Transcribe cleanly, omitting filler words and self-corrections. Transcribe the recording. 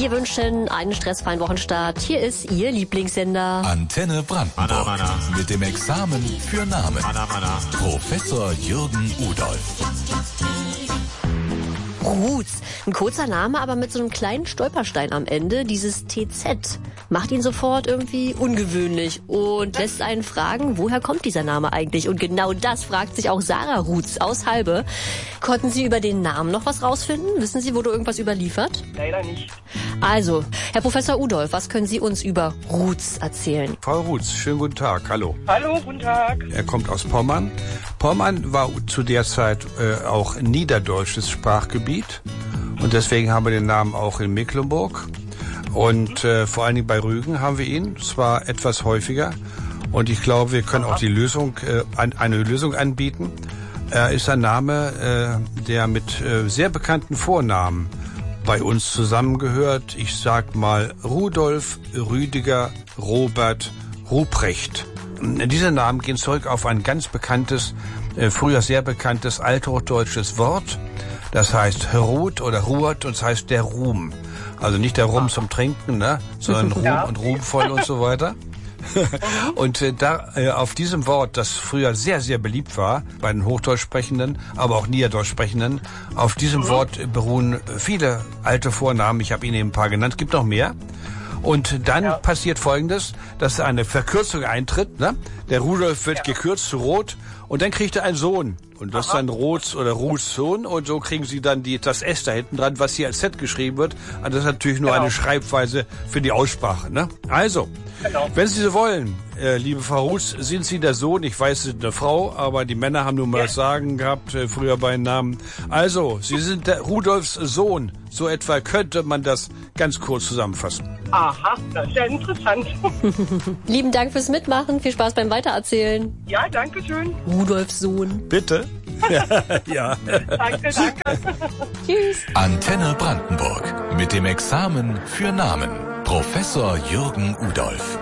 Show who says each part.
Speaker 1: Wir wünschen einen stressfreien Wochenstart. Hier ist Ihr Lieblingssender.
Speaker 2: Antenne Brandenburg.
Speaker 3: Mana.
Speaker 2: Mit dem Examen für Namen.
Speaker 3: Mana.
Speaker 2: Professor Jürgen Udolf.
Speaker 1: Roots. Ein kurzer Name, aber mit so einem kleinen Stolperstein am Ende. Dieses TZ macht ihn sofort irgendwie ungewöhnlich und lässt einen fragen, woher kommt dieser Name eigentlich? Und genau das fragt sich auch Sarah Roots aus Halbe. Konnten Sie über den Namen noch was rausfinden? Wissen Sie, wurde irgendwas überliefert?
Speaker 4: Leider nicht.
Speaker 1: Also, Herr Professor Udolf, was können Sie uns über Roots erzählen?
Speaker 5: Frau Roots, schönen guten Tag, hallo.
Speaker 4: Hallo, guten Tag.
Speaker 5: Er kommt aus Pommern. Pommern war zu der Zeit auch niederdeutsches Sprachgebiet und deswegen haben wir den Namen auch in Mecklenburg. Und vor allen Dingen bei Rügen haben wir ihn, zwar etwas häufiger. Und ich glaube, wir können auch die Lösung, eine Lösung anbieten. Er ist ein Name, der mit sehr bekannten Vornamen bei uns zusammengehört. Ich sag mal Rudolf, Rüdiger, Robert, Ruprecht. Diese Namen gehen zurück auf ein ganz bekanntes, früher sehr bekanntes althochdeutsches Wort. Das heißt Ruht oder Ruht und das heißt der Ruhm. Also nicht der Rum zum Trinken, ne, sondern Ruhm und ruhmvoll und so weiter. Und auf diesem Wort, das früher sehr, sehr beliebt war bei den Hochdeutschsprechenden, aber auch Niederdeutschsprechenden, auf diesem Wort beruhen viele alte Vornamen. Ich habe Ihnen eben ein paar genannt, es gibt noch mehr. Und dann passiert Folgendes, dass eine Verkürzung eintritt. Ne? Der Rudolf wird gekürzt zu Rot und dann kriegt er einen Sohn. Und das ist dann Roths oder Ruths Sohn. Und so kriegen sie dann das S da hinten dran, was hier als Z geschrieben wird. Und das ist natürlich nur eine Schreibweise für die Aussprache. Ne? Also, wenn Sie so wollen, liebe Frau Roots, sind Sie der Sohn. Ich weiß, Sie sind eine Frau, aber die Männer haben nun mal das Sagen gehabt, früher bei den Namen. Also, Sie sind der Rudolfs Sohn. So etwa könnte man das ganz kurz zusammenfassen.
Speaker 4: Aha, das ist ja interessant.
Speaker 1: Lieben Dank fürs Mitmachen. Viel Spaß beim Weitererzählen.
Speaker 4: Ja, danke schön.
Speaker 1: Rudolfs Sohn.
Speaker 5: Bitte? Ja.
Speaker 4: Danke.
Speaker 1: Tschüss.
Speaker 2: Antenne Brandenburg. Mit dem Examen für Namen. Professor Jürgen Udolf.